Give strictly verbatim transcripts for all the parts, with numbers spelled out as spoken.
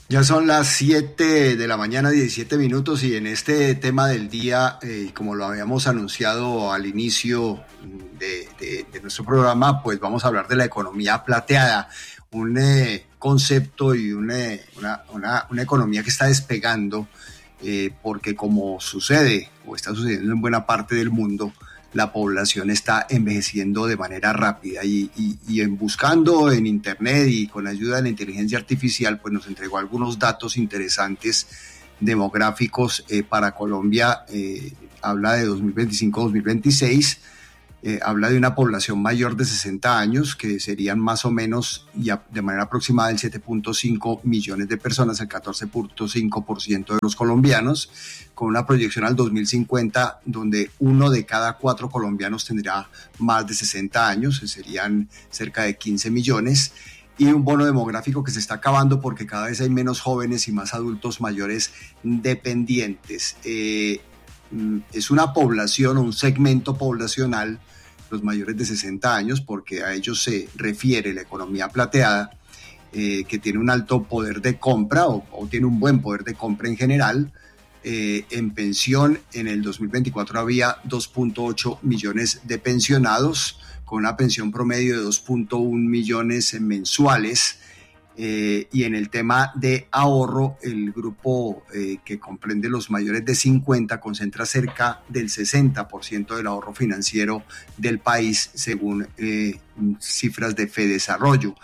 Ya son las siete de la mañana, diecisiete minutos, y en este tema del día, eh, como lo habíamos anunciado al inicio de, de, de nuestro programa, pues vamos a hablar de la economía plateada, un eh, concepto y una, una, una, una economía que está despegando, eh, porque como sucede o está sucediendo en buena parte del mundo, la población está envejeciendo de manera rápida y, y, y en buscando en internet y con la ayuda de la inteligencia artificial, pues nos entregó algunos datos interesantes demográficos eh, para Colombia. Eh, habla de dos mil veinticinco a dos mil veintiséis. Eh, habla de una población mayor de sesenta años, que serían más o menos, ya de manera aproximada, el siete punto cinco millones de personas, el catorce punto cinco por ciento de los colombianos, con una proyección al dos mil cincuenta, donde uno de cada cuatro colombianos tendrá más de sesenta años, que serían cerca de quince millones, y un bono demográfico que se está acabando porque cada vez hay menos jóvenes y más adultos mayores dependientes. Eh, es una población o un segmento poblacional, los mayores de sesenta años, porque a ellos se refiere la economía plateada, eh, que tiene un alto poder de compra o, o tiene un buen poder de compra en general. Eh, en pensión, en el dos mil veinticuatro había dos punto ocho millones de pensionados, con una pensión promedio de dos punto uno millones mensuales. Eh, y en el tema de ahorro, el grupo eh, que comprende los mayores de cincuenta concentra cerca del sesenta por ciento del ahorro financiero del país, según eh, cifras de Fedesarrollo.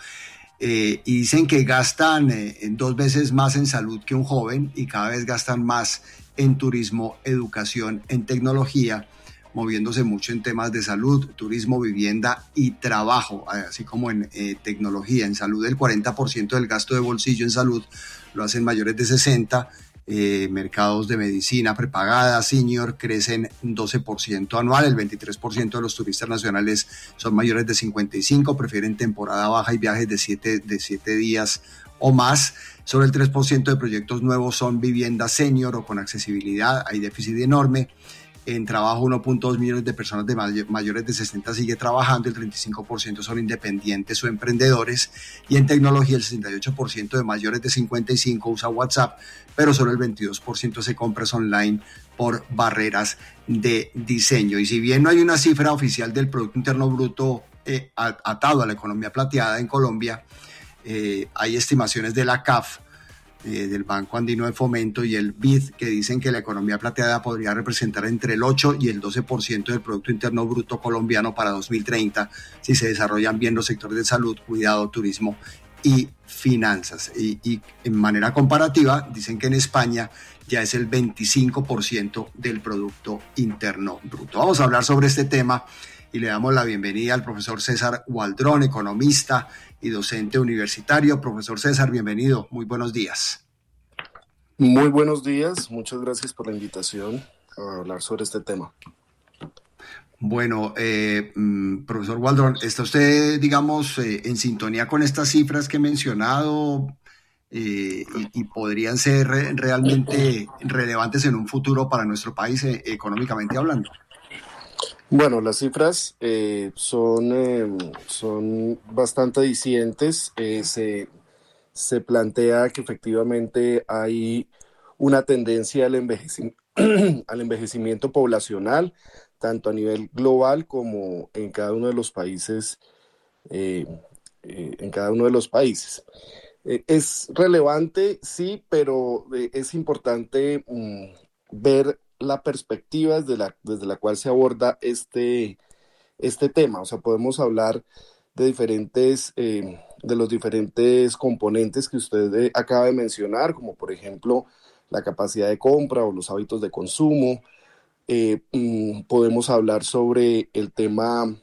Eh, y dicen que gastan eh, dos veces más en salud que un joven y cada vez gastan más en turismo, educación, en tecnología, moviéndose mucho en temas de salud, turismo, vivienda y trabajo, así como en eh, tecnología. En salud, el cuarenta por ciento del gasto de bolsillo en salud lo hacen mayores de sesenta. Eh, mercados de medicina prepagada, senior, crecen un doce por ciento anual. El veintitrés por ciento de los turistas nacionales son mayores de cincuenta y cinco, prefieren temporada baja y viajes de siete de siete días o más. Sobre el tres por ciento de proyectos nuevos son viviendas senior o con accesibilidad, hay déficit enorme. En trabajo, uno punto dos millones de personas de may- mayores de sesenta sigue trabajando, el treinta y cinco por ciento son independientes o emprendedores, y en tecnología el sesenta y ocho por ciento de mayores de cincuenta y cinco usa WhatsApp, pero solo el veintidós por ciento hace compras online por barreras de diseño. Y si bien no hay una cifra oficial del Producto Interno Bruto eh, atado a la economía plateada en Colombia, eh, hay estimaciones de la C A F, Eh, del Banco Andino de Fomento, y el B I D, que dicen que la economía plateada podría representar entre el ocho y el doce por ciento del Producto Interno Bruto colombiano para dos mil treinta, si se desarrollan bien los sectores de salud, cuidado, turismo y finanzas. Y, y en manera comparativa, dicen que en España ya es el veinticinco por ciento del Producto Interno Bruto. Vamos a hablar sobre este tema y le damos la bienvenida al profesor César Waldrón, economista y docente universitario. Profesor César, bienvenido. Muy buenos días. Muy buenos días. Muchas gracias por la invitación a hablar sobre este tema. Bueno, eh, profesor Waldrón, ¿está usted, digamos, eh, en sintonía con estas cifras que he mencionado eh, y, y podrían ser re- realmente relevantes en un futuro para nuestro país, eh, económicamente hablando? Bueno, las cifras eh, son, eh, son bastante dicientes. Eh, se, se plantea que efectivamente hay una tendencia al, envejeci- al envejecimiento poblacional, tanto a nivel global como en cada uno de los países. eh, eh, en cada uno de los países. Eh, es relevante, sí, pero eh, es importante mm, ver la perspectiva desde la, desde la cual se aborda este, este tema. O sea, podemos hablar de diferentes, eh, de los diferentes componentes que usted eh, acaba de mencionar, como por ejemplo la capacidad de compra o los hábitos de consumo. Eh, mm, podemos hablar sobre el tema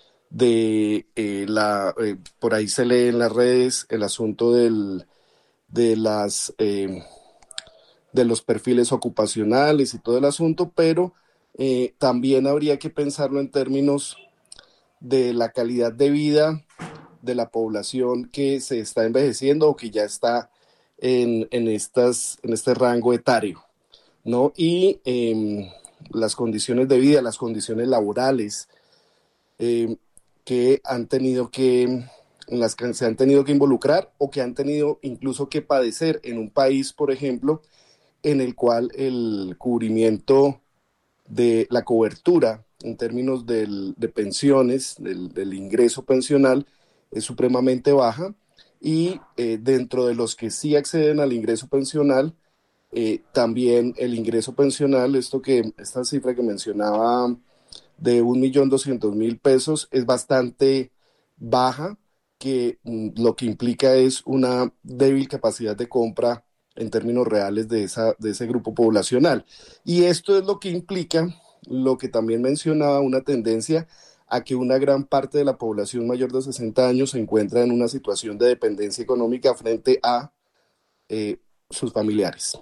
de eh, la, eh, por ahí se lee en las redes el asunto del, de las eh, de los perfiles ocupacionales y todo el asunto, pero eh, también habría que pensarlo en términos de la calidad de vida de la población que se está envejeciendo o que ya está en, en, estas, en este rango etario, ¿no? Y eh, las condiciones de vida, las condiciones laborales, eh, que han tenido que en las que se han tenido que involucrar o que han tenido incluso que padecer en un país, por ejemplo, en el cual el cubrimiento de la cobertura en términos del, de pensiones, del, del ingreso pensional, es supremamente baja, y eh, dentro de los que sí acceden al ingreso pensional, eh, también el ingreso pensional, esto que, esta cifra que mencionaba de un millón doscientos mil pesos, es bastante baja, que mm, lo que implica es una débil capacidad de compra en términos reales de, esa, de ese grupo poblacional. Y esto es lo que implica, lo que también mencionaba, una tendencia a que una gran parte de la población mayor de sesenta años se encuentra en una situación de dependencia económica frente a eh, sus familiares.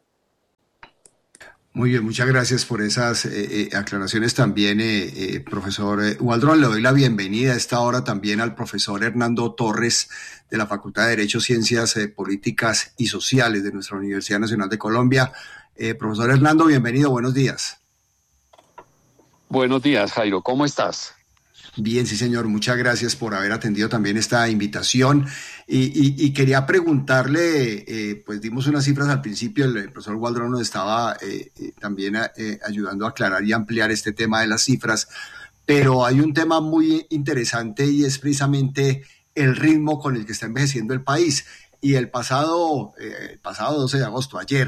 Muy bien, muchas gracias por esas eh, eh, aclaraciones también, eh, eh, profesor eh, Waldron. Le doy la bienvenida a esta hora también al profesor Hernando Torres de la Facultad de Derecho, Ciencias eh, Políticas y Sociales de nuestra Universidad Nacional de Colombia. Eh, profesor Hernando, bienvenido, buenos días. Buenos días, Jairo, ¿cómo estás? Bien, sí, señor. Muchas gracias por haber atendido también esta invitación. Y, y, y quería preguntarle, eh, pues dimos unas cifras al principio, el, el profesor Waldron nos estaba eh, eh, también eh, ayudando a aclarar y ampliar este tema de las cifras, pero hay un tema muy interesante y es precisamente el ritmo con el que está envejeciendo el país. Y el pasado, eh, el pasado doce de agosto, ayer,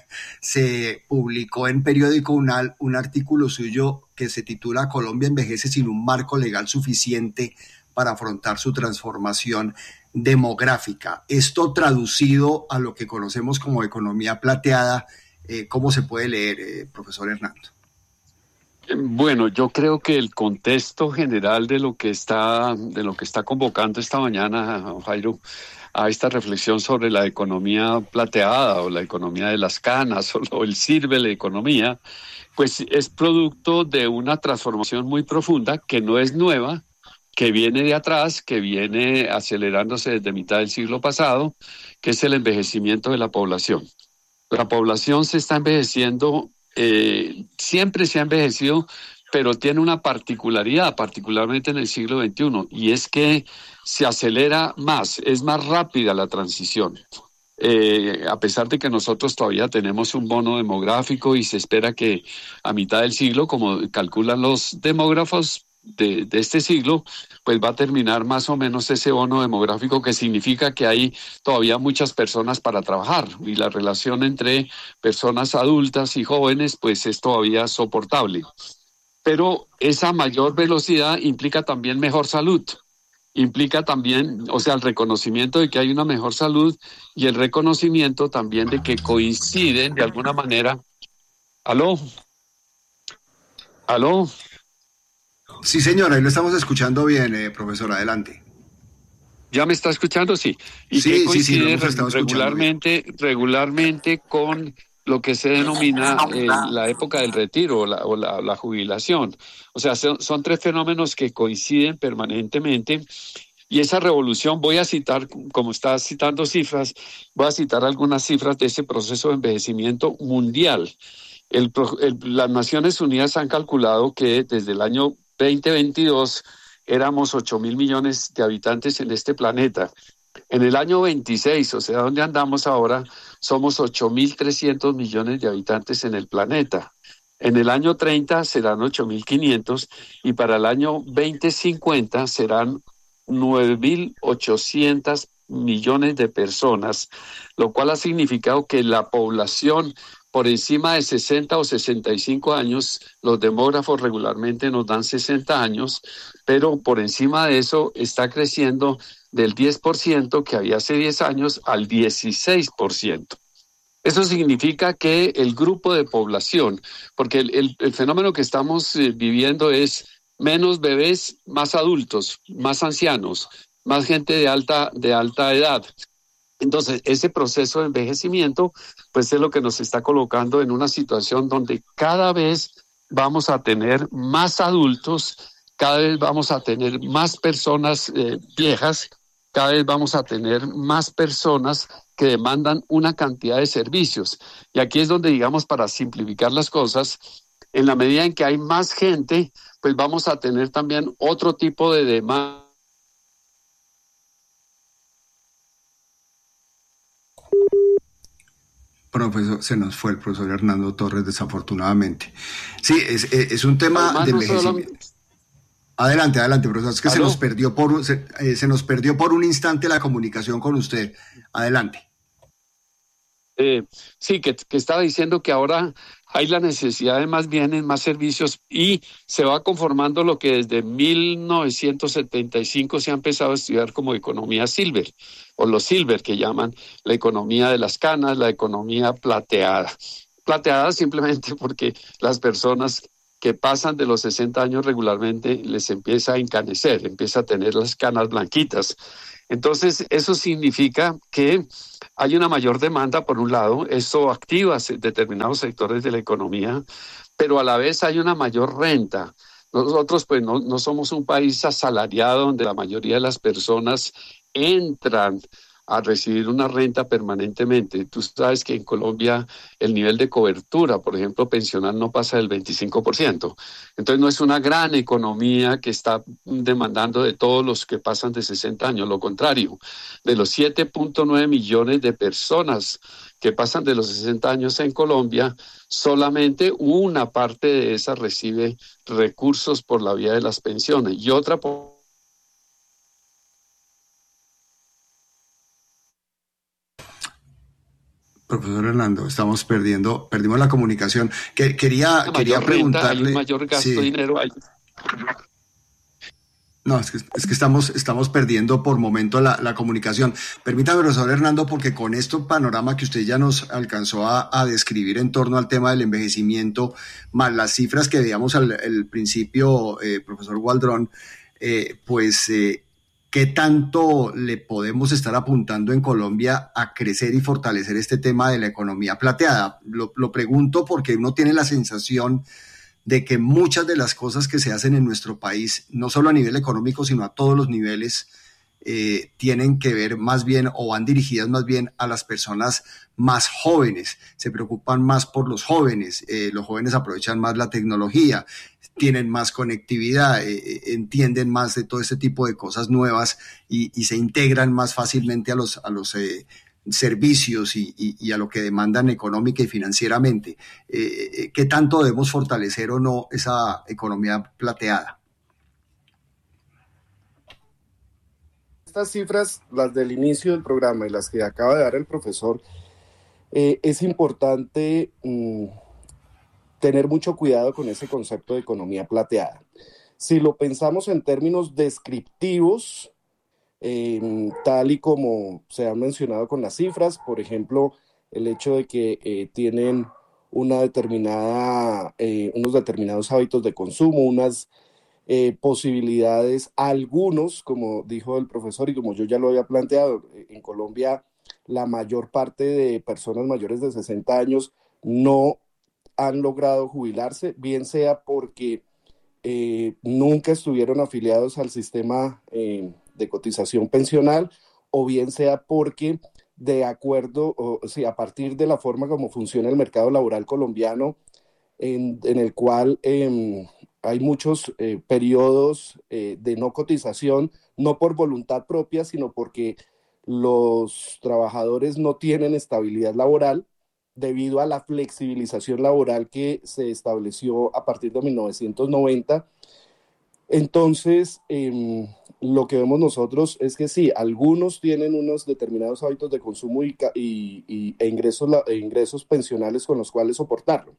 se publicó en Periódico Unal un artículo suyo que se titula Colombia envejece sin un marco legal suficiente para afrontar su transformación demográfica. Esto traducido a lo que conocemos como economía plateada, eh, ¿cómo se puede leer, eh, profesor Hernando? Bueno, yo creo que el contexto general de lo que está, de lo que está convocando esta mañana, Jairo, a esta reflexión sobre la economía plateada o la economía de las canas o, o el sirve la economía, pues es producto de una transformación muy profunda que no es nueva, que viene de atrás, que viene acelerándose desde mitad del siglo pasado, que es el envejecimiento de la población. La población se está envejeciendo, eh, siempre se ha envejecido, pero tiene una particularidad, particularmente en el siglo veintiuno, y es que se acelera más, es más rápida la transición. Eh, a pesar de que nosotros todavía tenemos un bono demográfico y se espera que a mitad del siglo, como calculan los demógrafos de, de este siglo, pues va a terminar más o menos ese bono demográfico, que significa que hay todavía muchas personas para trabajar y la relación entre personas adultas y jóvenes pues es todavía soportable. Pero esa mayor velocidad implica también mejor salud, implica también, o sea, el reconocimiento de que hay una mejor salud y el reconocimiento también de que coinciden de alguna manera. ¿Aló? ¿Aló? Sí, señora, ahí lo estamos escuchando bien, eh, profesor, adelante. ¿Ya me está escuchando? Sí. Y sí, que coincide sí, sí, regularmente, regularmente con lo que se denomina eh, la época del retiro o, la, o la, la jubilación. O sea, son, son tres fenómenos que coinciden permanentemente. Y esa revolución, voy a citar, como estás citando cifras, voy a citar algunas cifras de ese proceso de envejecimiento mundial. El, el, las Naciones Unidas han calculado que desde el año veinte veintidós éramos ocho mil millones de habitantes en este planeta. En el año veintiséis, o sea, donde andamos ahora, somos ocho mil trescientos millones de habitantes en el planeta. En el año treinta serán ocho mil quinientos y para el año veinte cincuenta serán nueve mil ochocientos millones de personas, lo cual ha significado que la población por encima de sesenta o sesenta y cinco años, los demógrafos regularmente nos dan sesenta años, pero por encima de eso está creciendo del diez por ciento que había hace diez años al dieciséis por ciento. Eso significa que el grupo de población, porque el, el, el fenómeno que estamos eh, viviendo es menos bebés, más adultos, más ancianos, más gente de alta, de alta edad. Entonces, ese proceso de envejecimiento, pues es lo que nos está colocando en una situación donde cada vez vamos a tener más adultos, cada vez vamos a tener más personas eh, viejas, cada vez vamos a tener más personas que demandan una cantidad de servicios. Y aquí es donde, digamos, para simplificar las cosas, en la medida en que hay más gente, pues vamos a tener también otro tipo de demanda profesor, se nos fue el profesor Hernando Torres, desafortunadamente. Sí, es, es, es un tema Además, de envejecimiento. No solo... Adelante, adelante, profesor. Es que se nos perdió por se, eh, se nos perdió por un instante la comunicación con usted. Adelante. Eh, sí, que, que estaba diciendo que ahora hay la necesidad de más bienes, más servicios y se va conformando lo que desde mil novecientos setenta y cinco se ha empezado a estudiar como economía silver, o los silver que llaman la economía de las canas, la economía plateada. Plateada simplemente porque las personas que pasan de los sesenta años regularmente les empieza a encanecer, empieza a tener las canas blanquitas. Entonces, eso significa que hay una mayor demanda, por un lado, eso activa determinados sectores de la economía, pero a la vez hay una mayor renta. Nosotros, pues, no, no somos un país asalariado donde la mayoría de las personas entran a recibir una renta permanentemente. Tú sabes que en Colombia el nivel de cobertura, por ejemplo, pensional no pasa del veinticinco por ciento. Entonces no es una gran economía que está demandando de todos los que pasan de sesenta años. Lo contrario, de los siete punto nueve millones de personas que pasan de los sesenta años en Colombia, solamente una parte de esas recibe recursos por la vía de las pensiones y otra por Profesor Hernando, estamos perdiendo, perdimos la comunicación. Que, quería, quería preguntarle. Hay un mayor gasto sí. de dinero ahí. No, es que, es que estamos, estamos perdiendo por momento la, la comunicación. Permítame, profesor Hernando, porque con este panorama que usted ya nos alcanzó a, a describir en torno al tema del envejecimiento, más las cifras que veíamos al, al principio, eh, profesor Waldron, eh, pues... Eh, ¿qué tanto le podemos estar apuntando en Colombia a crecer y fortalecer este tema de la economía plateada? Lo, lo pregunto porque uno tiene la sensación de que muchas de las cosas que se hacen en nuestro país, no solo a nivel económico, sino a todos los niveles, eh, tienen que ver más bien o van dirigidas más bien a las personas más jóvenes. Se preocupan más por los jóvenes, eh, los jóvenes aprovechan más la tecnología, tienen más conectividad, eh, entienden más de todo este tipo de cosas nuevas y, y se integran más fácilmente a los, a los eh, servicios y, y, y a lo que demandan económica y financieramente. Eh, ¿Qué tanto debemos fortalecer o no esa economía plateada? Estas cifras, las del inicio del programa y las que acaba de dar el profesor, eh, es importante... Mmm, tener mucho cuidado con ese concepto de economía plateada. Si lo pensamos en términos descriptivos, eh, tal y como se han mencionado con las cifras, por ejemplo, el hecho de que eh, tienen una determinada, eh, unos determinados hábitos de consumo, unas eh, posibilidades, algunos, como dijo el profesor y como yo ya lo había planteado, en Colombia la mayor parte de personas mayores de sesenta años no han logrado jubilarse, bien sea porque eh, nunca estuvieron afiliados al sistema eh, de cotización pensional, o bien sea porque de acuerdo, o, o sea, a partir de la forma como funciona el mercado laboral colombiano, en, en el cual eh, hay muchos eh, periodos eh, de no cotización, no por voluntad propia, sino porque los trabajadores no tienen estabilidad laboral, debido a la flexibilización laboral que se estableció a partir de mil novecientos noventa. Entonces, eh, lo que vemos nosotros es que sí, algunos tienen unos determinados hábitos de consumo y, y, y, e, ingresos, e ingresos pensionales con los cuales soportarlo.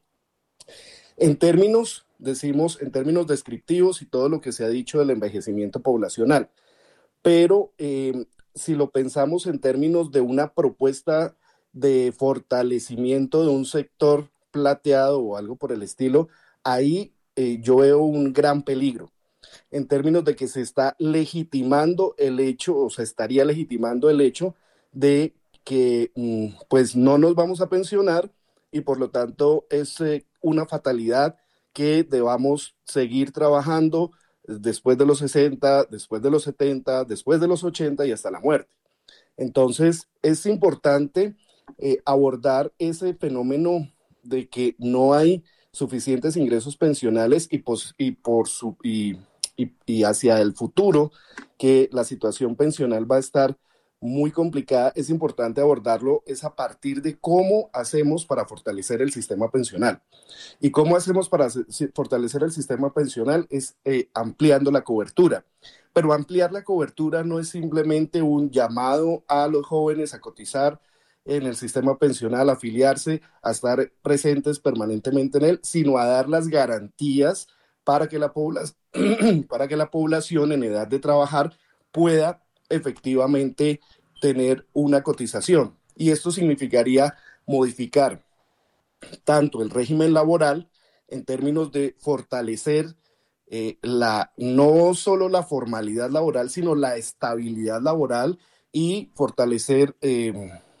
En términos, decimos, en términos descriptivos y todo lo que se ha dicho del envejecimiento poblacional, pero eh, si lo pensamos en términos de una propuesta de fortalecimiento de un sector plateado o algo por el estilo, ahí eh, yo veo un gran peligro en términos de que se está legitimando el hecho, o se estaría legitimando el hecho de que mm, pues no nos vamos a pensionar y por lo tanto es eh, una fatalidad que debamos seguir trabajando después de los sesenta, después de los setenta, después de los ochenta y hasta la muerte. Entonces es importante Eh, abordar ese fenómeno de que no hay suficientes ingresos pensionales y, pos, y, por su, y, y, y hacia el futuro que la situación pensional va a estar muy complicada, es importante abordarlo, es a partir de cómo hacemos para fortalecer el sistema pensional. ¿Y cómo hacemos para fortalecer el sistema pensional? Es eh, ampliando la cobertura. Pero ampliar la cobertura no es simplemente un llamado a los jóvenes a cotizar en el sistema pensional, a afiliarse, a estar presentes permanentemente en él, sino a dar las garantías para que la población, para que la población en edad de trabajar pueda efectivamente tener una cotización. Y esto significaría modificar tanto el régimen laboral en términos de fortalecer eh, la, no solo la formalidad laboral, sino la estabilidad laboral y fortalecer eh,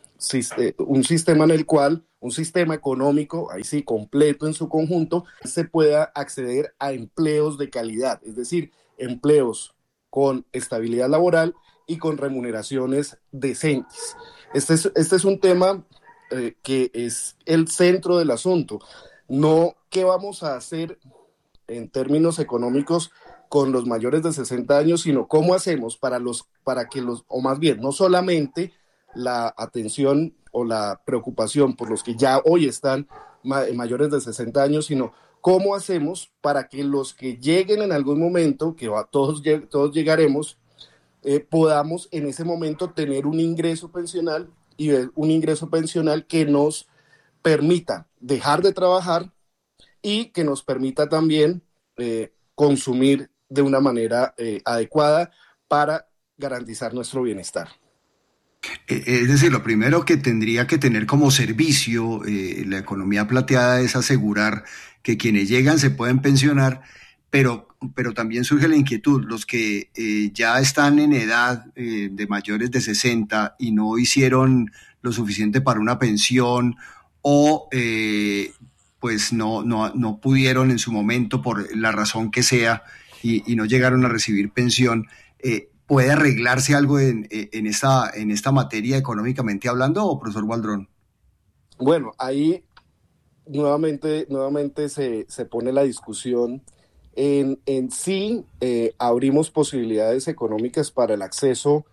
un sistema en el cual, un sistema económico, ahí sí, completo en su conjunto, se pueda acceder a empleos de calidad, es decir, empleos con estabilidad laboral y con remuneraciones decentes. Este es, este es un tema eh, que es el centro del asunto. No qué vamos a hacer en términos económicos con los mayores de sesenta años, sino cómo hacemos para, los, para que los, o más bien, no solamente la atención o la preocupación por los que ya hoy están ma- mayores de sesenta años, sino cómo hacemos para que los que lleguen en algún momento, que va, todos, todos llegaremos, eh, podamos en ese momento tener un ingreso pensional y un ingreso pensional que nos permita dejar de trabajar y que nos permita también eh, consumir de una manera eh, adecuada para garantizar nuestro bienestar. Es decir, lo primero que tendría que tener como servicio eh, la economía plateada es asegurar que quienes llegan se pueden pensionar, pero, pero también surge la inquietud, los que eh, ya están en edad eh, de mayores de sesenta y no hicieron lo suficiente para una pensión o eh, pues no, no, no pudieron en su momento por la razón que sea y, y no llegaron a recibir pensión, eh, ¿puede arreglarse algo en, en, esta, en esta materia económicamente hablando, o profesor Waldron? Bueno, ahí nuevamente, nuevamente se, se pone la discusión en, en sí, eh, abrimos posibilidades económicas para el acceso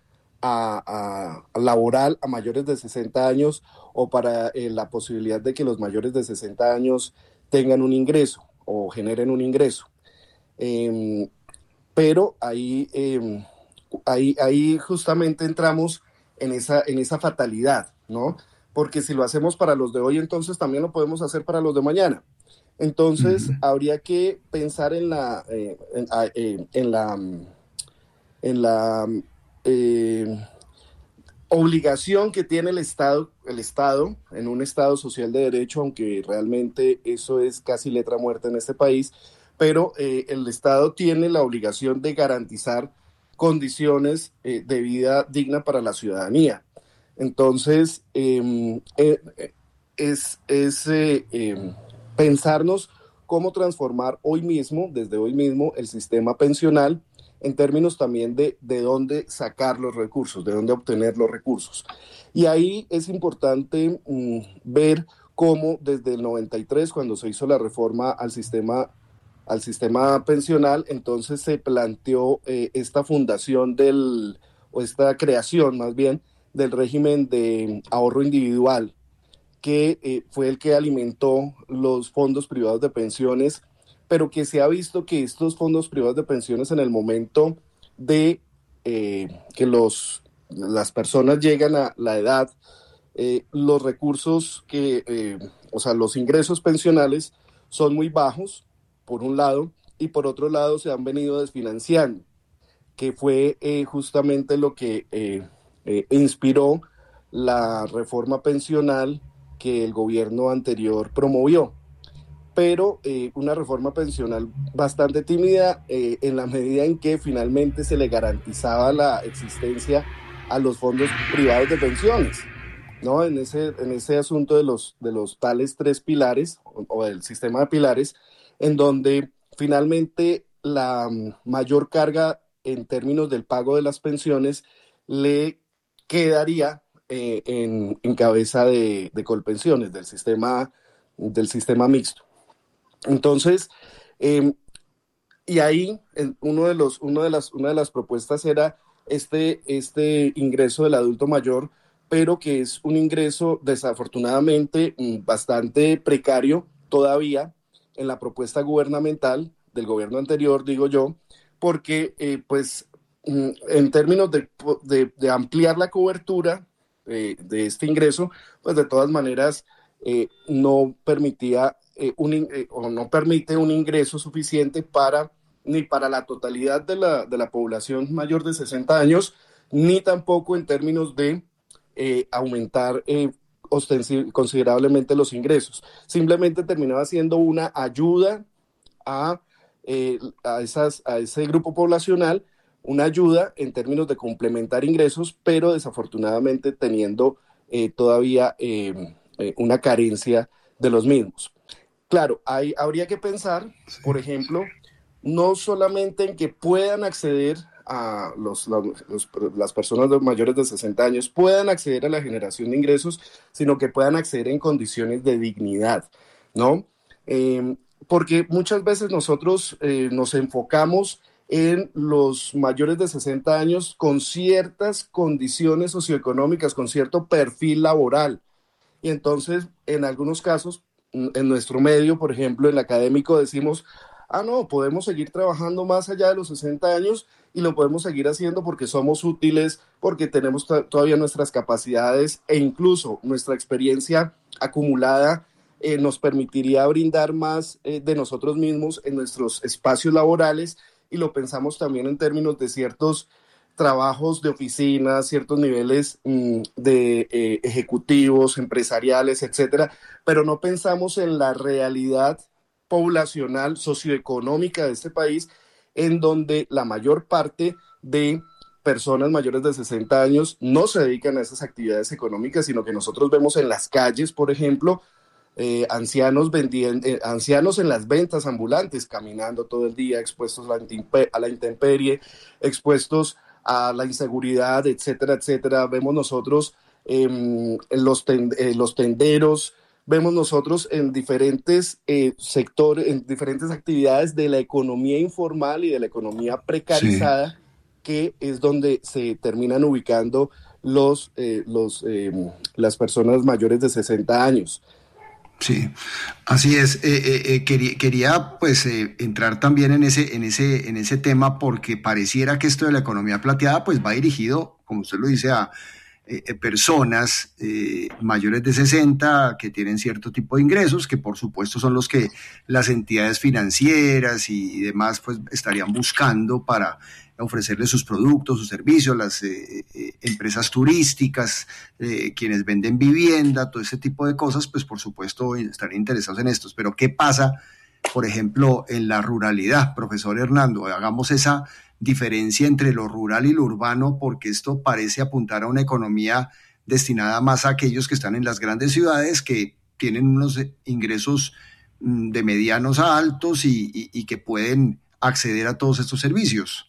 a, a laboral a mayores de sesenta años o para eh, la posibilidad de que los mayores de sesenta años tengan un ingreso o generen un ingreso. Eh, pero ahí... Eh, Ahí, ahí justamente entramos en esa, en esa fatalidad, ¿no? Porque si lo hacemos para los de hoy, entonces también lo podemos hacer para los de mañana. Entonces, uh-huh. habría que pensar en la, eh, en, eh, en la, en la eh, obligación que tiene el Estado, el Estado, en un Estado social de derecho, aunque realmente eso es casi letra muerta en este país, pero eh, el Estado tiene la obligación de garantizar condiciones eh, de vida digna para la ciudadanía. Entonces, eh, eh, es, es eh, eh, pensarnos cómo transformar hoy mismo, desde hoy mismo, el sistema pensional en términos también de, de dónde sacar los recursos, de dónde obtener los recursos. Y ahí es importante mm, ver cómo desde el noventa y tres, cuando se hizo la reforma al sistema al sistema pensional, entonces se planteó eh, esta fundación del, o esta creación más bien, del régimen de ahorro individual, que eh, fue el que alimentó los fondos privados de pensiones, pero que se ha visto que estos fondos privados de pensiones en el momento de eh, que los, las personas llegan a la edad, eh, los recursos que, eh, o sea, los ingresos pensionales son muy bajos, por un lado, y por otro lado se han venido desfinanciando, que fue eh, justamente lo que eh, eh, inspiró la reforma pensional que el gobierno anterior promovió. Pero eh, una reforma pensional bastante tímida eh, en la medida en que finalmente se le garantizaba la existencia a los fondos privados de pensiones, ¿no? En ese, en ese asunto de los, de los tales tres pilares, o, o del sistema de pilares, en donde finalmente la mayor carga en términos del pago de las pensiones le quedaría eh, en, en cabeza de, de Colpensiones, del sistema, del sistema mixto. Entonces, eh, y ahí uno de los, uno de las, una de las propuestas era este, este ingreso del adulto mayor, pero que es un ingreso desafortunadamente bastante precario todavía en la propuesta gubernamental del gobierno anterior, digo yo, porque eh, pues en términos de, de, de ampliar la cobertura eh, de este ingreso, pues de todas maneras eh, no permitía eh, un, eh, o no permite un ingreso suficiente para ni para la totalidad de la, de la población mayor de sesenta años, ni tampoco en términos de eh, aumentar eh, considerablemente los ingresos. Simplemente terminaba siendo una ayuda a, eh, a, esas, a ese grupo poblacional, una ayuda en términos de complementar ingresos, pero desafortunadamente teniendo eh, todavía eh, eh, una carencia de los mismos. Claro, hay, habría que pensar, por ejemplo, no solamente en que puedan acceder a los, los, los, las personas mayores de sesenta años, puedan acceder a la generación de ingresos, sino que puedan acceder en condiciones de dignidad, ¿no? Eh, porque muchas veces nosotros eh, nos enfocamos en los mayores de sesenta años con ciertas condiciones socioeconómicas, con cierto perfil laboral. Y entonces, en algunos casos, en nuestro medio, por ejemplo, en el académico, decimos, ah, no, podemos seguir trabajando más allá de los sesenta años y lo podemos seguir haciendo porque somos útiles, porque tenemos t- todavía nuestras capacidades e incluso nuestra experiencia acumulada eh, nos permitiría brindar más eh, de nosotros mismos en nuestros espacios laborales, y lo pensamos también en términos de ciertos trabajos de oficina, ciertos niveles mmm, de eh, ejecutivos, empresariales, etcétera, pero no pensamos en la realidad poblacional, socioeconómica de este país, en donde la mayor parte de personas mayores de sesenta años no se dedican a esas actividades económicas, sino que nosotros vemos en las calles, por ejemplo, eh, ancianos, vendiendo, eh, ancianos en las ventas ambulantes, caminando todo el día, expuestos a la, intemper- a la intemperie, expuestos a la inseguridad, etcétera, etcétera. Vemos nosotros eh, en los, ten- eh, los tenderos, vemos nosotros en diferentes eh, sectores, en diferentes actividades de la economía informal y de la economía precarizada, sí, que es donde se terminan ubicando los, eh, los, eh, las personas mayores de sesenta años. Sí, así es. Eh, eh, eh, quería, quería pues eh, entrar también en ese, en ese, en ese tema, porque pareciera que esto de la economía plateada pues va dirigido, como usted lo dice, a Eh, personas eh, mayores de sesenta que tienen cierto tipo de ingresos, que por supuesto son los que las entidades financieras y, y demás pues estarían buscando para ofrecerles sus productos, sus servicios, las eh, eh, empresas turísticas, eh, quienes venden vivienda, todo ese tipo de cosas, pues por supuesto estarían interesados en estos. Pero ¿qué pasa, por ejemplo, en la ruralidad? Profesor Hernando, hagamos esa diferencia entre lo rural y lo urbano, porque esto parece apuntar a una economía destinada más a aquellos que están en las grandes ciudades, que tienen unos ingresos de medianos a altos y, y, y que pueden acceder a todos estos servicios.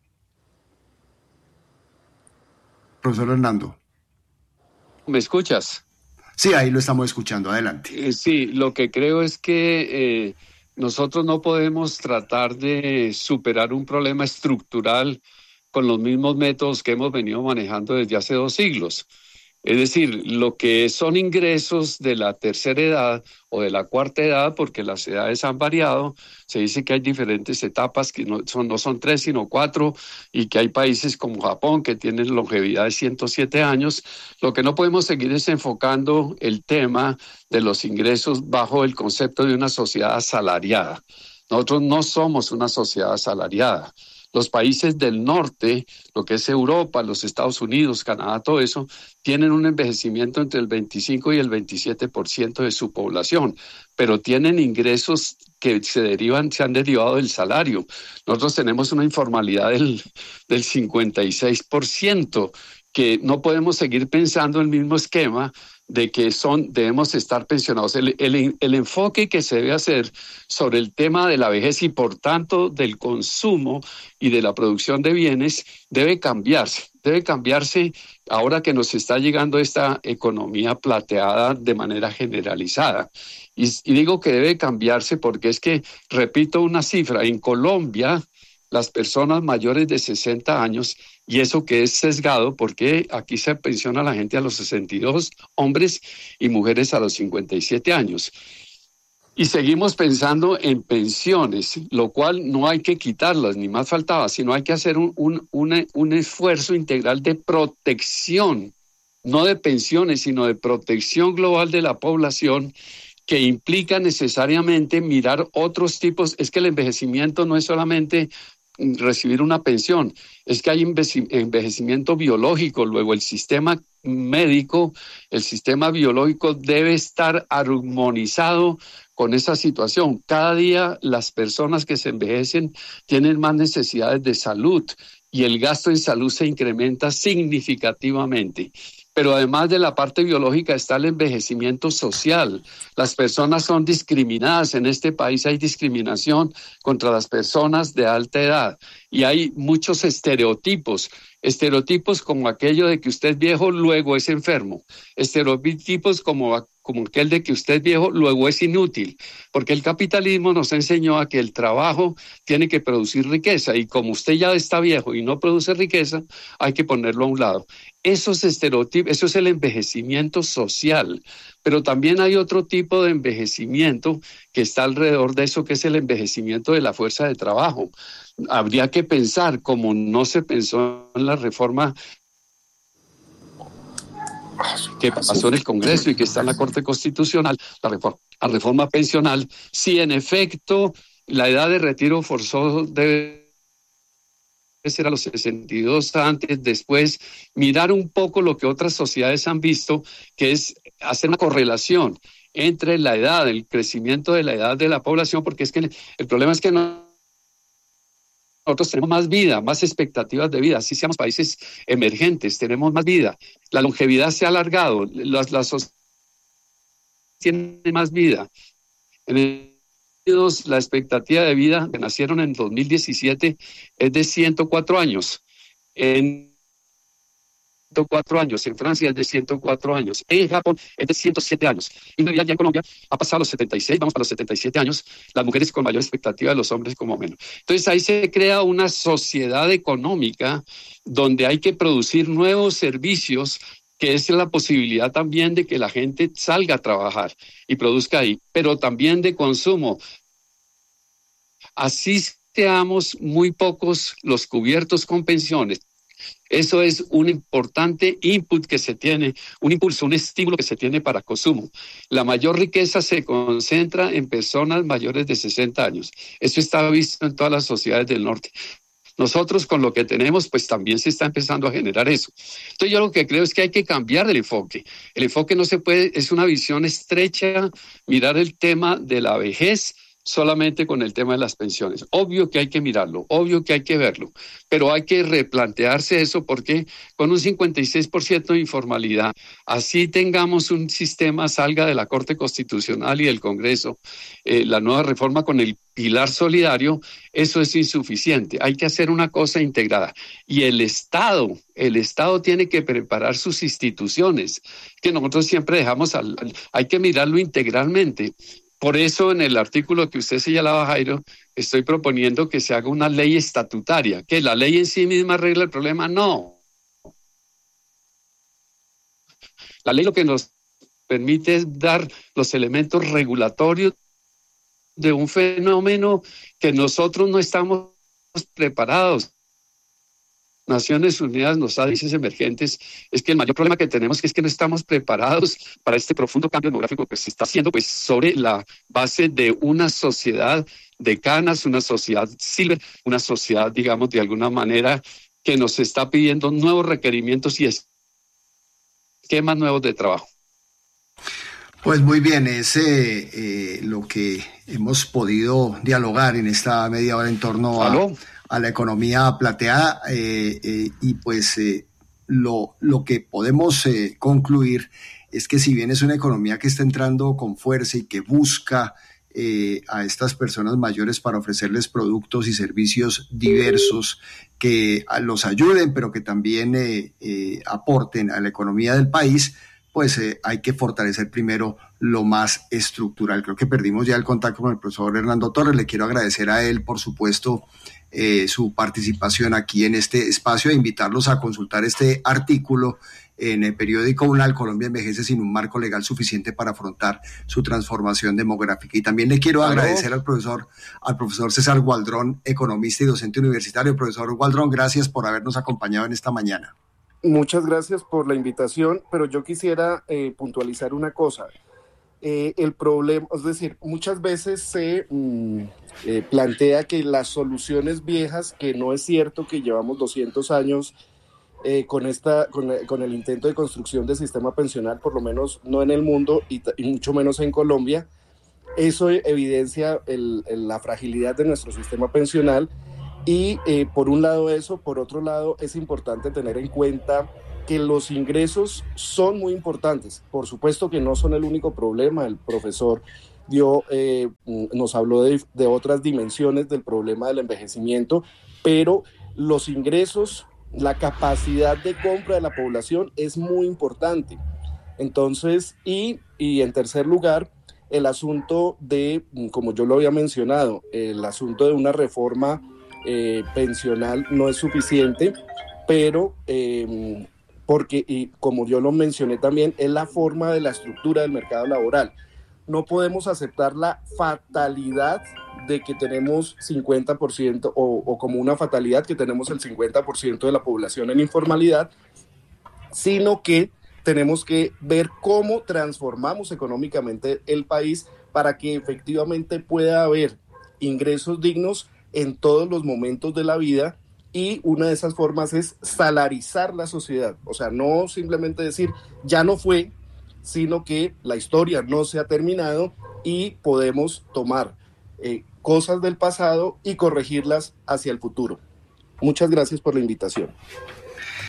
Profesor Hernando. ¿Me escuchas? Sí, ahí lo estamos escuchando. Adelante. Eh, sí, lo que creo es que eh, nosotros no podemos tratar de superar un problema estructural con los mismos métodos que hemos venido manejando desde hace dos siglos. Es decir, lo que son ingresos de la tercera edad o de la cuarta edad, porque las edades han variado, se dice que hay diferentes etapas, que no son, no son tres, sino cuatro, y que hay países como Japón que tienen longevidad de ciento siete años. Lo que no podemos seguir es enfocando el tema de los ingresos bajo el concepto de una sociedad asalariada. Nosotros no somos una sociedad asalariada. Los países del norte, lo que es Europa, los Estados Unidos, Canadá, todo eso, tienen un envejecimiento entre el veinticinco y el veintisiete por ciento de su población, pero tienen ingresos que se derivan, se han derivado del salario. Nosotros tenemos una informalidad del, del cincuenta y seis por ciento, que no podemos seguir pensando el mismo esquema de que son, debemos estar pensionados. El, el, el enfoque que se debe hacer sobre el tema de la vejez y por tanto del consumo y de la producción de bienes debe cambiarse. Debe cambiarse ahora que nos está llegando esta economía plateada de manera generalizada. Y, y digo que debe cambiarse porque es que, repito una cifra, en Colombia las personas mayores de sesenta años y eso que es sesgado porque aquí se pensiona a la gente a los sesenta y dos, hombres y mujeres a los cincuenta y siete años. Y seguimos pensando en pensiones, lo cual no hay que quitarlas, ni más faltaba, sino hay que hacer un, un, un, un esfuerzo integral de protección, no de pensiones, sino de protección global de la población, que implica necesariamente mirar otros tipos. Es que el envejecimiento no es solamente recibir una pensión, es que hay envejecimiento biológico, luego el sistema médico, el sistema biológico debe estar armonizado con esa situación. Cada día las personas que se envejecen tienen más necesidades de salud y el gasto en salud se incrementa significativamente. Pero además de la parte biológica está el envejecimiento social. Las personas son discriminadas. En este país hay discriminación contra las personas de alta edad y hay muchos estereotipos. Estereotipos como aquello de que usted es viejo, luego es enfermo. Estereotipos como, como aquel de que usted es viejo, luego es inútil. Porque el capitalismo nos enseñó a que el trabajo tiene que producir riqueza y como usted ya está viejo y no produce riqueza, hay que ponerlo a un lado. Esos estereotipos, eso es el envejecimiento social, pero también hay otro tipo de envejecimiento que está alrededor de eso, que es el envejecimiento de la fuerza de trabajo. Habría que pensar, como no se pensó en la reforma que pasó en el Congreso y que está en la Corte Constitucional, la reforma, la reforma pensional, si en efecto la edad de retiro forzoso debe ser a los sesenta y dos antes, después, mirar un poco lo que otras sociedades han visto, que es hacer una correlación entre la edad, el crecimiento de la edad de la población, porque es que el, el problema es que no, nosotros tenemos más vida, más expectativas de vida, así seamos países emergentes, tenemos más vida, la longevidad se ha alargado, las, las sociedades tienen más vida. En el la expectativa de vida que nacieron en dos mil diecisiete es de ciento cuatro años. En ciento cuatro años, en Francia es de ciento cuatro años, en Japón es de ciento siete años. Y ya en Colombia ha pasado a los setenta y seis, vamos a los setenta y siete años, las mujeres con mayor expectativa, los hombres como menos. Entonces ahí se crea una sociedad económica donde hay que producir nuevos servicios, que es la posibilidad también de que la gente salga a trabajar y produzca ahí, pero también de consumo. Así seamos muy pocos los cubiertos con pensiones. Eso es un importante input que se tiene, un impulso, un estímulo que se tiene para consumo. La mayor riqueza se concentra en personas mayores de sesenta años. Eso está visto en todas las sociedades del norte. Nosotros con lo que tenemos, pues también se está empezando a generar eso. Entonces yo lo que creo es que hay que cambiar el enfoque. El enfoque no se puede, es una visión estrecha, mirar el tema de la vejez solamente con el tema de las pensiones. Obvio que hay que mirarlo, obvio que hay que verlo, pero hay que replantearse eso porque con un cincuenta y seis por ciento de informalidad, así tengamos un sistema, salga de la Corte Constitucional y del Congreso, eh, la nueva reforma con el pilar solidario, eso es insuficiente. Hay que hacer una cosa integrada. Y el Estado, el Estado tiene que preparar sus instituciones, que nosotros siempre dejamos, al, al, hay que mirarlo integralmente. Por eso en el artículo que usted señalaba, Jairo, estoy proponiendo que se haga una ley estatutaria, que la ley en sí misma arregla el problema, no. La ley lo que nos permite es dar los elementos regulatorios de un fenómeno que nosotros no estamos preparados. Naciones Unidas nos da, países emergentes, es que el mayor problema que tenemos es que no estamos preparados para este profundo cambio demográfico que se está haciendo pues, sobre la base de una sociedad de canas, una sociedad silver, una sociedad, digamos, de alguna manera que nos está pidiendo nuevos requerimientos y esquemas nuevos de trabajo. Pues muy bien, es eh, eh, lo que hemos podido dialogar en esta media hora en torno a, a la economía plateada eh, eh, y pues eh, lo, lo que podemos eh, concluir es que si bien es una economía que está entrando con fuerza y que busca eh, a estas personas mayores para ofrecerles productos y servicios diversos que los ayuden, pero que también eh, eh, aporten a la economía del país, pues eh, hay que fortalecer primero lo más estructural. Creo que perdimos ya el contacto con el profesor Hernando Torres. Le quiero agradecer a él, por supuesto, eh, su participación aquí en este espacio e invitarlos a consultar este artículo en el periódico UNAL. Colombia envejece sin un marco legal suficiente para afrontar su transformación demográfica. Y también le quiero ¿Aló? agradecer al profesor, al profesor César Gualdrón, economista y docente universitario. Profesor Gualdrón, gracias por habernos acompañado en esta mañana. Muchas gracias por la invitación, pero yo quisiera eh, puntualizar una cosa. Eh, el problema, es decir, muchas veces se mm, eh, plantea que las soluciones viejas, que no es cierto que llevamos doscientos años eh, con, esta, con, con el intento de construcción del sistema pensional, por lo menos no en el mundo y, y mucho menos en Colombia. Eso evidencia el, el, la fragilidad de nuestro sistema pensional y eh, por un lado eso, por otro lado es importante tener en cuenta que los ingresos son muy importantes. Por supuesto que no son el único problema. El profesor dio, eh, nos habló de, de otras dimensiones del problema del envejecimiento, pero los ingresos, la capacidad de compra de la población es muy importante. Entonces, y, y en tercer lugar, el asunto de, como yo lo había mencionado, el asunto de una reforma eh, pensional no es suficiente, pero... Eh, porque, y como yo lo mencioné también, es la forma de la estructura del mercado laboral. No podemos aceptar la fatalidad de que tenemos cincuenta por ciento o, o como una fatalidad que tenemos el cincuenta por ciento de la población en informalidad, sino que tenemos que ver cómo transformamos económicamente el país para que efectivamente pueda haber ingresos dignos en todos los momentos de la vida. Y una de esas formas es salarizar la sociedad, o sea, no simplemente decir ya no fue, sino que la historia no se ha terminado y podemos tomar eh, cosas del pasado y corregirlas hacia el futuro. Muchas gracias por la invitación.